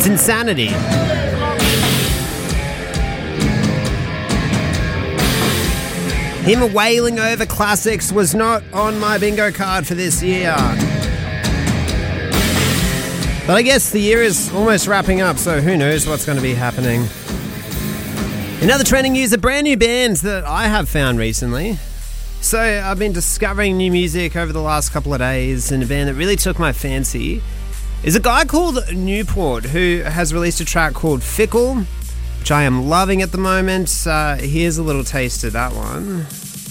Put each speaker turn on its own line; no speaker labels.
It's Insanity. Him wailing over classics was not on my bingo card for this year. But I guess the year is almost wrapping up, so who knows what's going to be happening. In other trending news, a brand new band that I have found recently. So I've been discovering new music over the last couple of days, and a band that really took my fancy is a guy called Newport, who has released a track called Fickle, which I am loving at the moment. Here's a little taste of that one.